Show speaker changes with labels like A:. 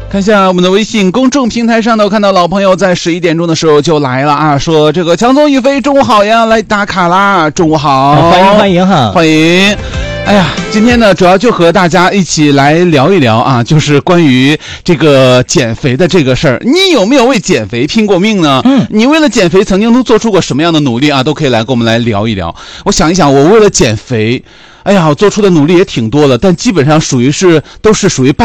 A: 看一下我们的微信公众平台上呢，我看到老朋友在11点钟的时候就来了啊，说这个强总宇飞中午好呀，来打卡啦，中午好，
B: 欢迎哈，
A: 欢迎。哎呀，今天呢，主要就和大家一起来聊一聊啊，就是关于这个减肥的这个事儿。你有没有为减肥拼过命呢？你为了减肥曾经都做出过什么样的努力啊？都可以来跟我们来聊一聊。我想一想，我为了减肥，哎呀，我做出的努力也挺多的，但基本上都是属于败